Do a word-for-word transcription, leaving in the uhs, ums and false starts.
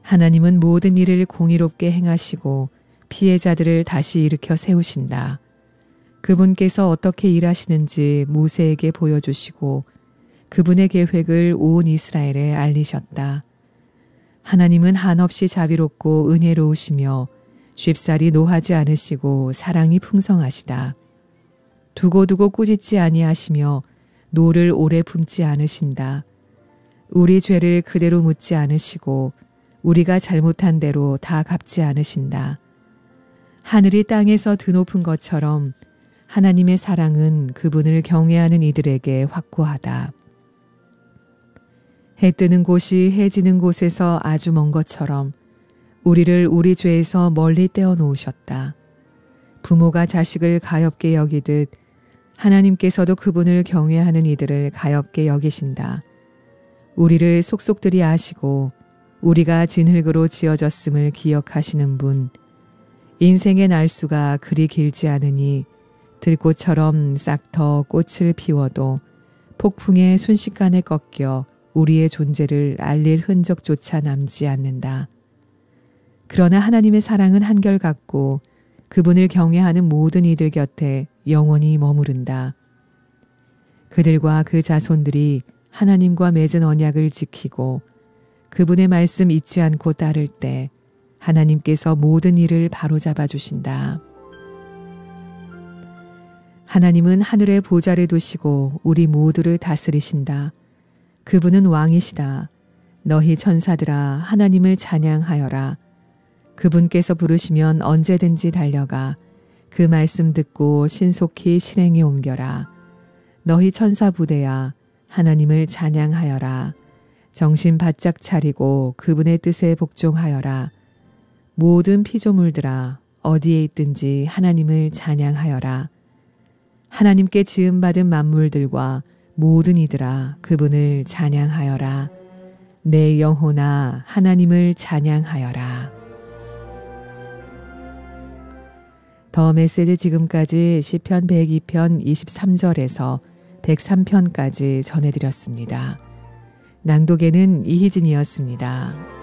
하나님은 모든 일을 공의롭게 행하시고 피해자들을 다시 일으켜 세우신다. 그분께서 어떻게 일하시는지 모세에게 보여주시고 그분의 계획을 온 이스라엘에 알리셨다. 하나님은 한없이 자비롭고 은혜로우시며 쉽사리 노하지 않으시고 사랑이 풍성하시다. 두고두고 꾸짖지 아니하시며 노를 오래 품지 않으신다. 우리 죄를 그대로 묻지 않으시고 우리가 잘못한 대로 다 갚지 않으신다. 하늘이 땅에서 드높은 것처럼 하나님의 사랑은 그분을 경외하는 이들에게 확고하다. 해 뜨는 곳이 해 지는 곳에서 아주 먼 것처럼 우리를 우리 죄에서 멀리 떼어 놓으셨다. 부모가 자식을 가엾게 여기듯 하나님께서도 그분을 경외하는 이들을 가엾게 여기신다. 우리를 속속들이 아시고 우리가 진흙으로 지어졌음을 기억하시는 분, 인생의 날수가 그리 길지 않으니 들꽃처럼 싹터 꽃을 피워도 폭풍에 순식간에 꺾여 우리의 존재를 알릴 흔적조차 남지 않는다. 그러나 하나님의 사랑은 한결같고 그분을 경외하는 모든 이들 곁에 영원히 머무른다. 그들과 그 자손들이 하나님과 맺은 언약을 지키고 그분의 말씀 잊지 않고 따를 때 하나님께서 모든 일을 바로잡아 주신다. 하나님은 하늘의 보좌를 두시고 우리 모두를 다스리신다. 그분은 왕이시다. 너희 천사들아 하나님을 찬양하여라. 그분께서 부르시면 언제든지 달려가 그 말씀 듣고 신속히 실행에 옮겨라. 너희 천사 부대야 하나님을 찬양하여라. 정신 바짝 차리고 그분의 뜻에 복종하여라. 모든 피조물들아 어디에 있든지 하나님을 찬양하여라. 하나님께 지음받은 만물들과 모든 이들아 그분을 찬양하여라. 내 영혼아 하나님을 찬양하여라. 더 메시지 지금까지 시편 백이 편 이십삼 절에서 백삼 편까지 전해드렸습니다. 낭독에는 이희진이었습니다.